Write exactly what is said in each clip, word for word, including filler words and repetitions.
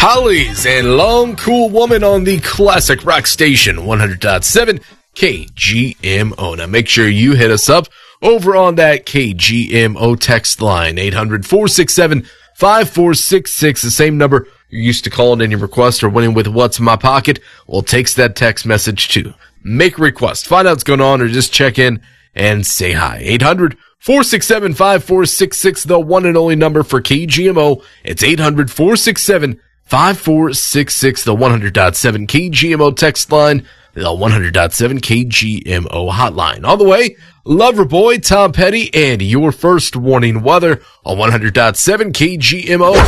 Hollies and Long Cool Woman on the Classic Rock Station, one hundred point seven K G M O. Now make sure you hit us up over on that K G M O text line, eight hundred, four six seven, five four six six, the same number you're used to calling in your request or winning with What's in My Pocket. Well, takes that text message too. Make a request, find out what's going on, or just check in and say hi. eight hundred, four six seven, five four six six, the one and only number for K G M O. It's eight hundred, four six seven, five four six six, the one hundred point seven K G M O text line, the one hundred point seven K G M O hotline. All the way, Loverboy, Tom Petty, and your first warning weather on one hundred point seven K G M O.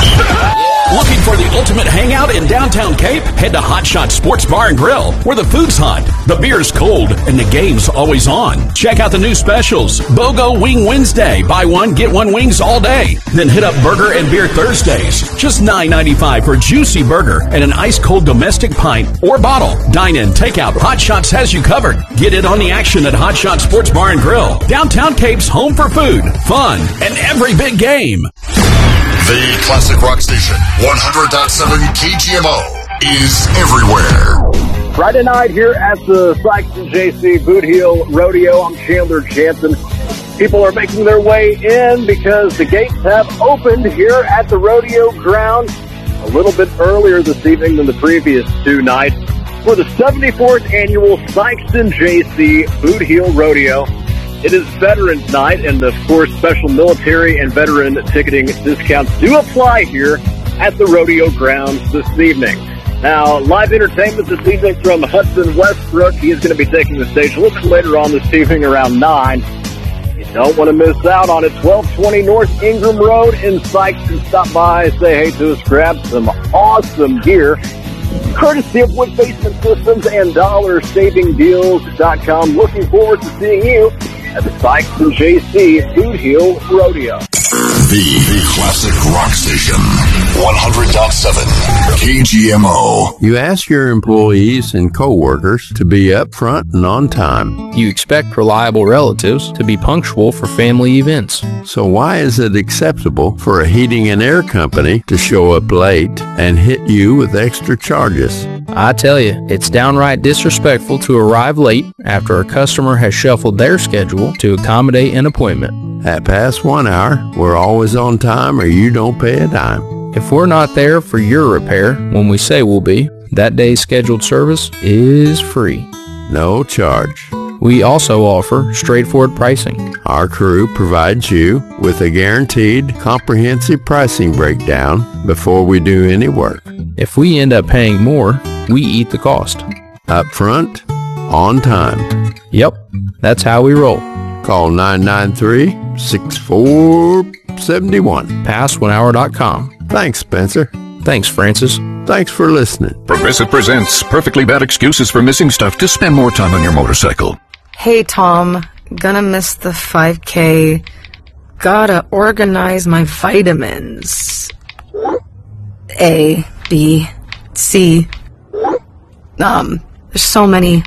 Looking for the ultimate hangout in downtown Cape? Head to Hot Shot Sports Bar and Grill, where the food's hot, the beer's cold, and the game's always on. Check out the new specials. BOGO Wing Wednesday. Buy one, get one wings all day. Then hit up Burger and Beer Thursdays. Just nine ninety-five for a juicy burger and an ice-cold domestic pint or bottle. Dine-in, takeout, Hot Shots has you covered. Get in on the action at Hot Shot Sports Bar and Grill. Downtown Cape's home for food, fun, and every big game. The Classic Rock Station, one hundred point seven K G M O, is everywhere. Friday night here at the Sykes and J C Boot Heel Rodeo. I'm Chandler Jansen. People are making their way in because the gates have opened here at the rodeo ground a little bit earlier this evening than the previous two nights for the seventy-fourth annual Sykes and J C Boot Heel Rodeo. It is Veterans Night, and of course, special military and veteran ticketing discounts do apply here at the rodeo grounds this evening. Now, live entertainment this evening from Hudson Westbrook. He is going to be taking the stage a little bit later on this evening around nine. You don't want to miss out on it. twelve twenty North Ingram Road in Sykes, and stop by, say hey to us, grab some awesome gear, courtesy of Wood Basement Systems and dollar saving deals dot com. Looking forward to seeing you at the Sykes and J C Boot Heel Rodeo. The, the Classic Rock Station, one hundred point seven K G M O. You ask your employees and coworkers to be upfront and on time. You expect reliable relatives to be punctual for family events. So why is it acceptable for a heating and air company to show up late and hit you with extra charges? I tell you, it's downright disrespectful to arrive late after a customer has shuffled their schedule to accommodate an appointment. At past one hour, we're always on time or you don't pay a dime. If we're not there for your repair when we say we'll be, that day's scheduled service is free. No charge. We also offer straightforward pricing. Our crew provides you with a guaranteed comprehensive pricing breakdown before we do any work. If we end up paying more, we eat the cost. Up front, on time. Yep, that's how we roll. Call nine nine three, six four seven one. pass one hour dot com. Thanks, Spencer. Thanks, Francis. Thanks for listening. Progressive presents Perfectly Bad Excuses for Missing Stuff to Spend More Time on Your Motorcycle. Hey, Tom. Gonna miss the five K. Gotta organize my vitamins. A, B, C. Um, there's so many.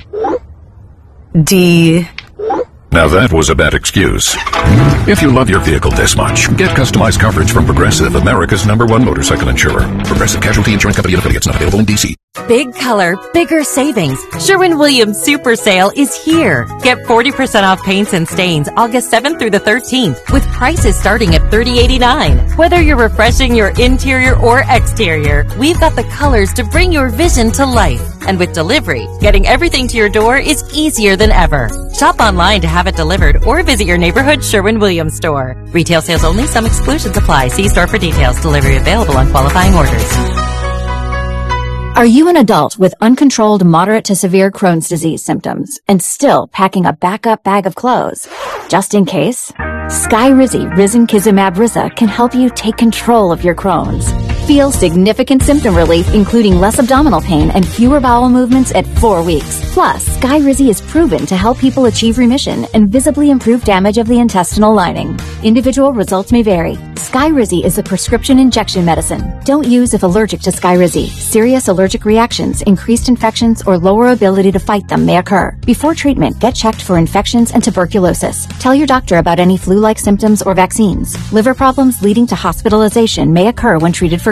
D. Now that was a bad excuse. If you love your vehicle this much, get customized coverage from Progressive, America's number one motorcycle insurer. Progressive Casualty Insurance Company and affiliates, not available in D C. Big color, bigger savings. Sherwin-Williams Super Sale is here. Get forty percent off paints and stains August seventh through the thirteenth with prices starting at thirty eighty-nine. Whether you're refreshing your interior or exterior, we've got the colors to bring your vision to life. And with delivery, getting everything to your door is easier than ever. Shop online to have it delivered or visit your neighborhood Sherwin-Williams store. Retail sales only. Some exclusions apply. See store for details. Delivery available on qualifying orders. Are you an adult with uncontrolled moderate to severe Crohn's disease symptoms and still packing a backup bag of clothes? Just in case, Skyrizi Risankizumab Riza can help you take control of your Crohn's. Feel significant symptom relief, including less abdominal pain and fewer bowel movements at four weeks. Plus, Skyrizi is proven to help people achieve remission and visibly improve damage of the intestinal lining. Individual results may vary. Skyrizi is a prescription injection medicine. Don't use if allergic to Skyrizi. Serious allergic reactions, increased infections, or lower ability to fight them may occur. Before treatment, get checked for infections and tuberculosis. Tell your doctor about any flu-like symptoms or vaccines. Liver problems leading to hospitalization may occur when treated for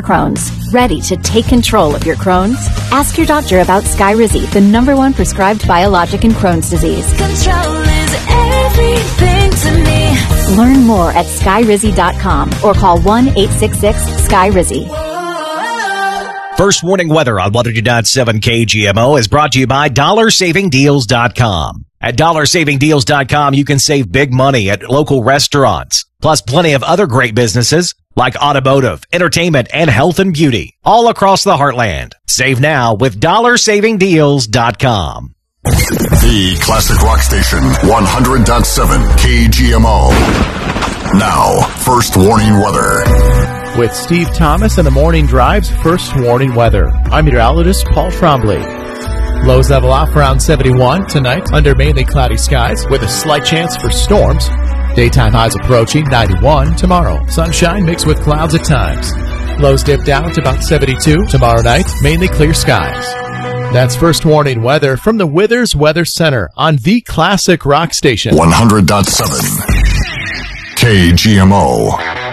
Crohn's. Ready to take control of your Crohn's? Ask your doctor about Skyrizi, the number one prescribed biologic in Crohn's disease. Control is everything to me. Learn more at skyrizi dot com or call one eight six six Sky Rizzi. First warning weather on one hundred point seven K G M O is brought to you by dollar saving deals dot com. At dollar saving deals dot com, you can save big money at local restaurants, plus plenty of other great businesses like automotive, entertainment, and health and beauty all across the heartland. Save now with dollar saving deals dot com. The Classic Rock Station, one hundred point seven K G M O. Now, first warning weather. With Steve Thomas and the Morning Drive's first warning weather. I'm meteorologist Paul Trombley. Lows level off around seventy-one tonight under mainly cloudy skies with a slight chance for storms. Daytime highs approaching ninety-one tomorrow. Sunshine mixed with clouds at times. Lows dip down to about seventy-two tomorrow night, mainly clear skies. That's first warning weather from the Withers Weather Center on the Classic Rock Station. one hundred point seven K G M O.